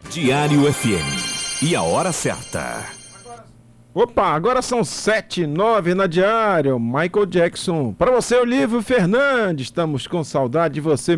Diário FM. E a hora certa. Opa, agora são 7h09 na Diário. Michael Jackson. Para você, Olívio Fernandes. Estamos com saudade de você.